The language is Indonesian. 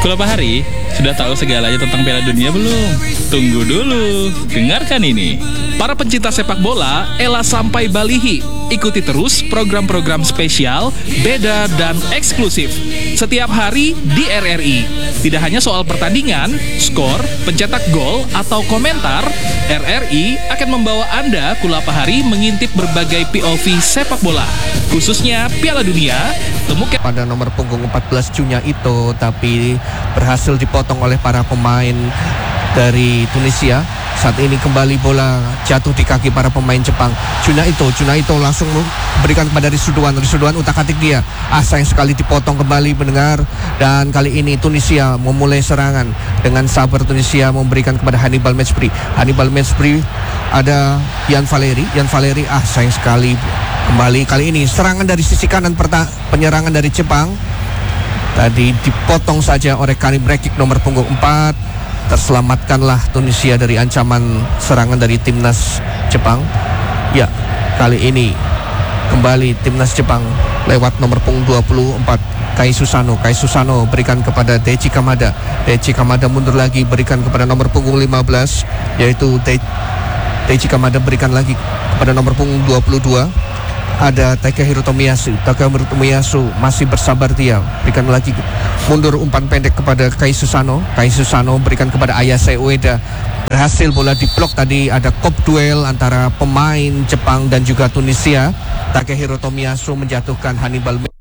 Kula Bahari, sudah tahu segalanya tentang Piala Dunia belum? Tunggu dulu, dengarkan ini. Para pencinta sepak bola, Ela sampai Balihi. Ikuti terus program-program spesial, beda dan eksklusif setiap hari di RRI. Tidak hanya soal pertandingan, skor, pencetak gol, atau komentar, RRI akan membawa Anda Kula Bahari mengintip berbagai POV sepak bola, khususnya Piala Dunia. Temukan pada nomor punggung 14 Junya itu, tapi berhasil dipotong oleh para pemain dari Tunisia. Saat ini kembali bola jatuh di kaki para pemain Jepang. Juna itu langsung berikan kepada Rizwan utak-atik dia. Sayang sekali dipotong kembali pendengar. Dan kali ini Tunisia memulai serangan. Dengan sabar Tunisia memberikan kepada Hannibal Mejbri. Ada Yan Valeri, sayang sekali. Kembali kali ini serangan dari sisi kanan, penyerangan dari Jepang. Tadi dipotong saja oleh Karim Rekik nomor punggung 4. Terselamatkanlah Tunisia dari ancaman serangan dari timnas Jepang. Ya, kali ini kembali timnas Jepang lewat nomor punggung 24 Kai Susano berikan kepada Deichi Kamada mundur lagi, berikan kepada nomor punggung 15 yaitu Deichi Kamada, berikan lagi kepada nomor punggung 22 ada Takehiro Tomiyasu masih bersabar dia, berikan lagi mundur umpan pendek kepada Kai Susano berikan kepada Ayase Ueda. Berhasil bola diblok. Tadi ada kop duel antara pemain Jepang dan juga Tunisia. Takehiro Tomiyasu menjatuhkan Hannibal